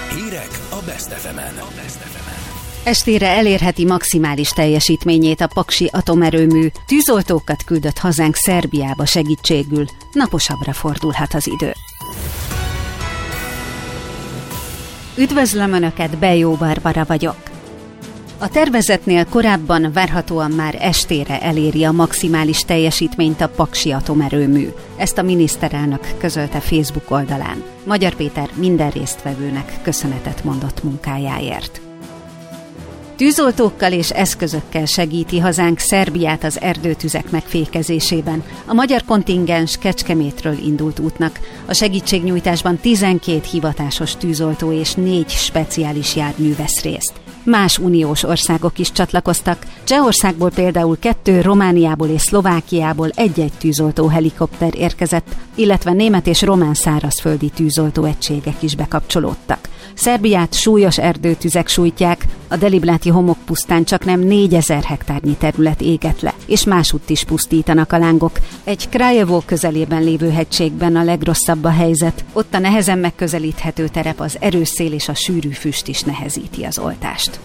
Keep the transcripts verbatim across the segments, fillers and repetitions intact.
Hírek a Best ef emen. Estére elérheti maximális teljesítményét a Paksi atomerőmű. Tűzoltókat küldött hazánk Szerbiába segítségül. Naposabbra fordulhat az idő. Üdvözlöm Önöket, Bejó Barbara vagyok. A tervezetnél korábban várhatóan már estére eléri a maximális teljesítményt a Paksi atomerőmű. Ezt a miniszterelnök közölte Facebook oldalán. Magyar Péter minden résztvevőnek köszönetet mondott munkájáért. Tűzoltókkal és eszközökkel segíti hazánk Szerbiát az erdőtüzek megfékezésében. A magyar kontingens Kecskemétről indult útnak. A segítségnyújtásban tizenkét hivatásos tűzoltó és négy speciális jármű vesz részt. Más uniós országok is csatlakoztak. Csehországból például kettő, Romániából és Szlovákiából egy-egy tűzoltó helikopter érkezett, illetve német és román szárazföldi tűzoltó egységek is bekapcsolódtak. Szerbiát súlyos erdőtüzek sújtják, a Delibláti homokpusztán csaknem négyezer hektárnyi terület égett le, és másutt is pusztítanak a lángok. Egy Kraljevo közelében lévő hegységben a legrosszabb a helyzet, ott a nehezen megközelíthető terep, az erős szél és a sűrű füst is nehezíti az oltást.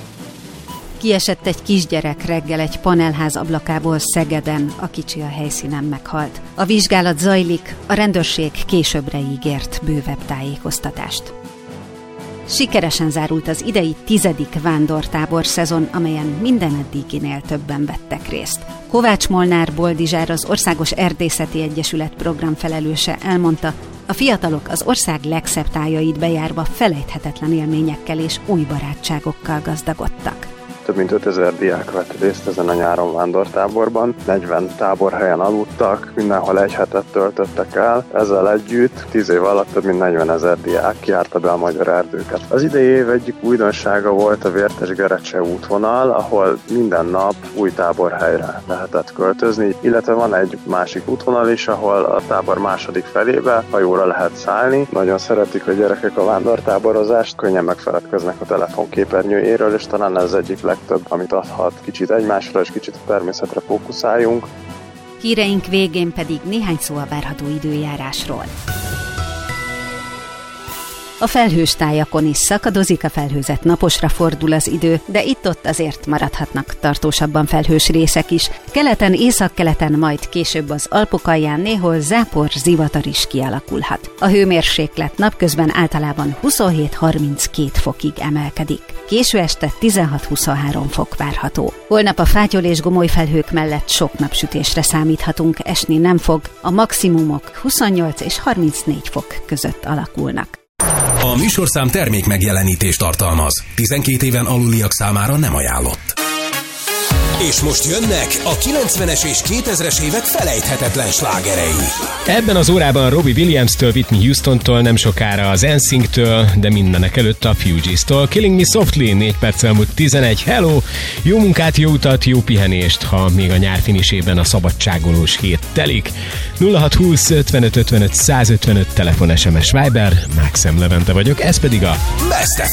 Kiesett egy kisgyerek reggel egy panelház ablakából Szegeden, a kicsi a helyszínen meghalt. A vizsgálat zajlik, a rendőrség későbbre ígért bővebb tájékoztatást. Sikeresen zárult az idei tizedik vándortábor szezon, amelyen minden eddiginél többen vettek részt. Kovács Molnár Boldizsár, az Országos Erdészeti Egyesület programfelelőse elmondta, a fiatalok az ország legszebb tájait bejárva felejthetetlen élményekkel és új barátságokkal gazdagodtak. Több mint ötezer diák vett részt ezen a nyáron vándortáborban, negyven táborhelyen aludtak, mindenhol egy hetet töltöttek el. Ezzel együtt tíz év alatt több mint negyvenezer diák járta be a magyar erdőket. Az idei év egyik újdonsága volt a Vértes-Gerecse útvonal, ahol minden nap új táborhelyre lehetett költözni, illetve van egy másik útvonal is, ahol a tábor második felébe hajóra lehet szállni. Nagyon szeretik a gyerekek a vándortáborozást, könnyen megfeledkeznek a telefonképernyőjéről, és talán ez egyik legtöbb, amit adhat. Kicsit egymásra és kicsit a természetre fókuszáljunk. Híreink végén pedig néhány szó a várható időjárásról. A felhős tájakon is szakadozik, a felhőzet, naposra fordul az idő, de itt-ott azért maradhatnak tartósabban felhős részek is. Keleten, északkeleten, majd később az Alpok alján néhol zápor, zivatar is kialakulhat. A hőmérséklet napközben általában huszonhét-harminckét fokig emelkedik. Késő este tizenhat-huszonhárom fok várható. Holnap a fátyol és gomoly felhők mellett sok napsütésre számíthatunk, esni nem fog, a maximumok huszonnyolc és harmincnégy fok között alakulnak. A műsorszám termék megjelenítést tartalmaz. tizenkét éven aluliak számára nem ajánlott. És most jönnek a kilencvenes és kétezres évek felejthetetlen slágerei. Ebben az órában Robbie Williams-től, Whitney Houston-tól, nem sokára az en sync-től, de mindenek előtt a Fugees-tól. Killing Me Softly, négy perc elmúlt tizenegy. Hello! Jó munkát, jó utat, jó pihenést, ha még a nyár finisében a szabadságolós hét telik. nulla hat húsz ötvenöt ötvenöt százötvenöt telefon, es em es, Viber, Mákszem Levente vagyok, ez pedig a Best ef